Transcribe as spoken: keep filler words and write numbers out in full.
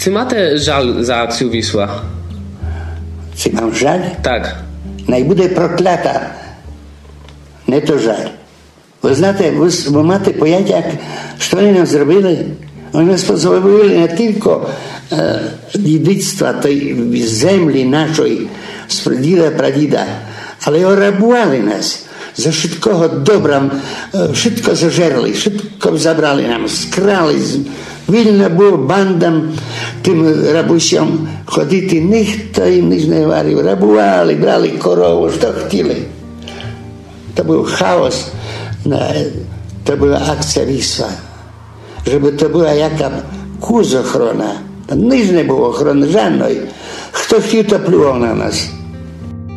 Чи máte žal za akciu Wisła? Чи mam żal? Tak. Най буде проклята. Не то жаль. Ви знаєте, ви, ви маєте поняття, що вони нам зробили? Вони нас позбавили не тільки е, дідицтва тої землі нашої, з прадіда прадіда, але й орабували нас. За všetkого добра, všetko zažerli, všetko zabrali nám, skrali. Вільно було бандам, тим рабусям ходити, ніхто їм ніч не говорив. Рабували, брали корову, що хотіли. To był chaos, to była akcja Wisła. Żeby to była jaka kurz ochrona. Nic nie było ochrony żadnej. Kto chciał, to pluł na nas.